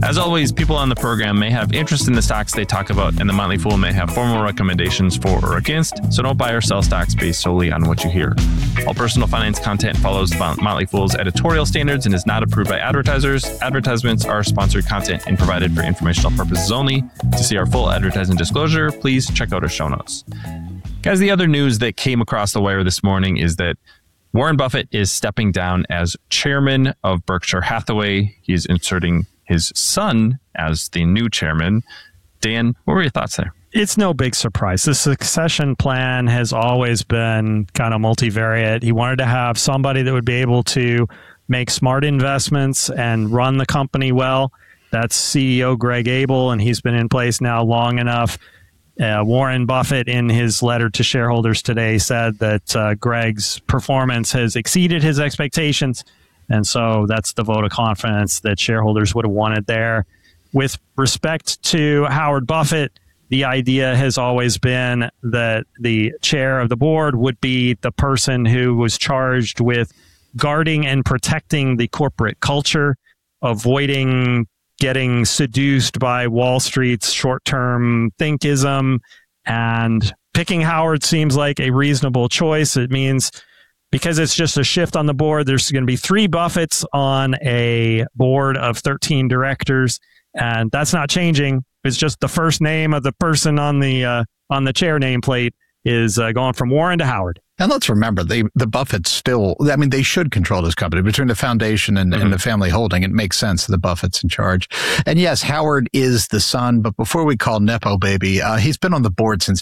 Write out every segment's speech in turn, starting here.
As always, people on the program may have interest in the stocks they talk about, and the Motley Fool may have formal recommendations for or against, so don't buy or sell stocks based solely on what you hear. All personal finance content follows the Motley Fool's editorial standards and is not approved by advertisers. Advertisements are sponsored content and provided for informational purposes only. To see our full advertising disclosure, please check out our show notes. Guys, the other news that came across the wire this morning is that Warren Buffett is stepping down as chairman of Berkshire Hathaway. He's inserting his son as the new chairman. Dan, what were your thoughts there? It's no big surprise. The succession plan has always been kind of multivariate. He wanted to have somebody that would be able to make smart investments and run the company well. That's CEO Greg Abel, and he's been in place now long enough. Warren Buffett, in his letter to shareholders today, said that Greg's performance has exceeded his expectations. And so that's the vote of confidence that shareholders would have wanted there. With respect to Howard Buffett, the idea has always been that the chair of the board would be the person who was charged with guarding and protecting the corporate culture, avoiding getting seduced by Wall Street's short-term thinkism. And picking Howard seems like a reasonable choice. It means because it's just a shift on the board, there's going to be 3 Buffetts on a board of 13 directors, and that's not changing. It's just the first name of the person on the chair nameplate is going from Warren to Howard. And let's remember, the Buffetts still, I mean, they should control this company. Between the foundation and the family holding, it makes sense the Buffett's in charge. And yes, Howard is the son, but before we call Nepo baby, he's been on the board since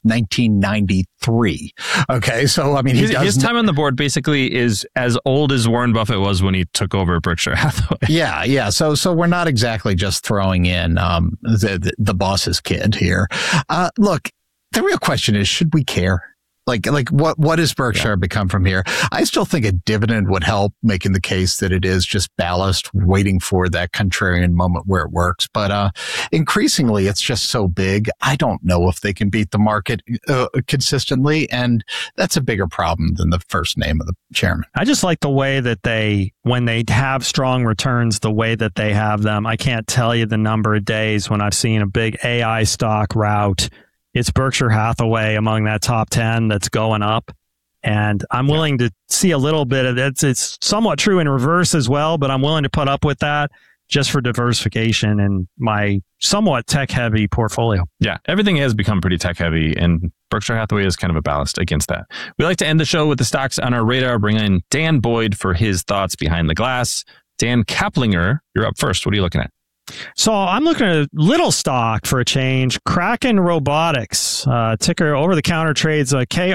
1993. Okay, so I mean, his time on the board basically is as old as Warren Buffett was when he took over Berkshire Hathaway. Yeah. So we're not exactly just throwing in the boss's kid here. Look, the real question is, should we care? Like what has Berkshire become from here? I still think a dividend would help, making the case that it is just ballast waiting for that contrarian moment where it works. But increasingly, it's just so big. I don't know if they can beat the market consistently. And that's a bigger problem than the first name of the chairman. I just like the way that when they have strong returns, the way that they have them. I can't tell you the number of days when I've seen a big AI stock rout. It's Berkshire Hathaway among that top 10 that's going up. And I'm willing to see a little bit of it. It's somewhat true in reverse as well, but I'm willing to put up with that just for diversification in my somewhat tech-heavy portfolio. Yeah, everything has become pretty tech-heavy, and Berkshire Hathaway is kind of a ballast against that. We like to end the show with the stocks on our radar. Bring in Dan Boyd for his thoughts behind the glass. Dan Kaplinger, you're up first. What are you looking at? So I'm looking at a little stock for a change. Kraken Robotics, ticker over-the-counter trades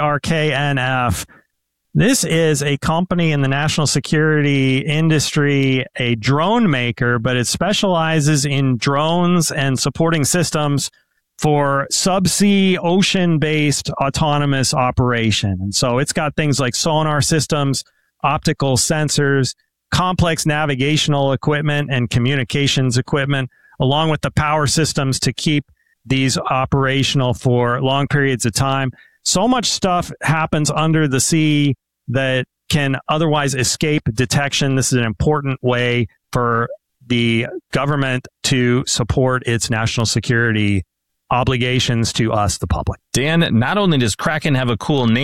KRKNF. This is a company in the national security industry, a drone maker, but it specializes in drones and supporting systems for subsea, ocean-based autonomous operation. And so it's got things like sonar systems, optical sensors, complex navigational equipment and communications equipment, along with the power systems to keep these operational for long periods of time. So much stuff happens under the sea that can otherwise escape detection. This is an important way for the government to support its national security obligations to us, the public. Dan, not only does Kraken have a cool name,